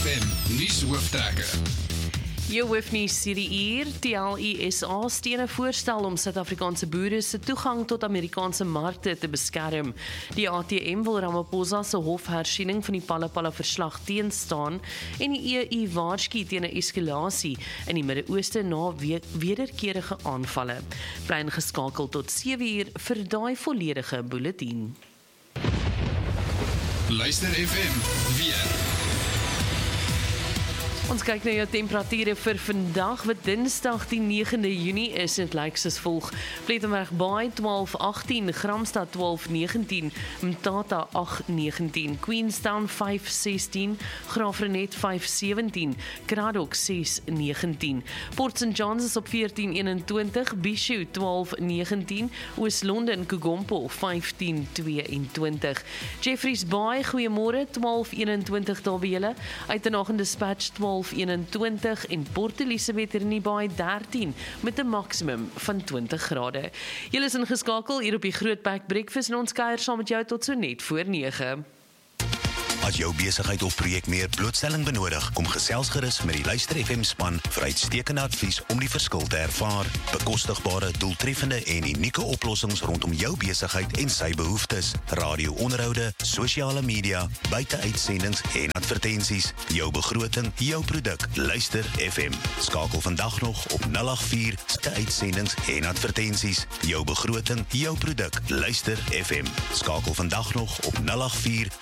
FM nuushooftrekke. Jou hoofnuus hierdie uur, TLISA steun 'n voorstel om Suid-Afrikaanse boere se toegang tot Amerikaanse markte te beskerm. Die ATM wil Ramaphosa se hofhersiening van die Phala-Phala-verslag teenstaan en die EU waarsku teen 'n eskalasie in die Midde-Ooste na wederkerige aanvalle. Bly ingeskakel tot 7 uur vir daai volledige bulletin. Luister FM weer. Ons kyk na jou temperature vir vandag, wat Dinsdag die 9de Junie is, en dit lyk soos volg. Plettenberg Baai 12:18, Gramstad 12:19, Mthatha 8:19, Queenstown 5:16, Graafrenet 5:17, Cradock 6:19, Port St Johns is op 14:21, Bishu 12:19, Oos-London Kugompo 15:22, Jeffreys Bay, goeiemôre 12:21 daar by julle, Uitenhage Dispatch 12:21 en Port Elizabeth in die Baai 13 met 'n maksimum van 20 grade. Julle is ingeskakel hier op die Grootbek Breakfast en ons kuier saam met jou tot so net voor 9. As jou besigheid of projek meer blootstelling benodig, kom gesels gerus met die Luister FM span vir uitstekende advies om die verskil te ervaar. Bekostigbare, doeltreffende en unieke oplossings rondom jou besigheid en sy behoeftes. Radio-onderhoude, sosiale media, buiteuitsendings en advertensies. Jou begroting, jou produk. Luister FM. Skakel vandag nog op 084 se uitsendings en advertensies. Jou begroting, jou produk. Luister FM. Skakel vandag nog op 084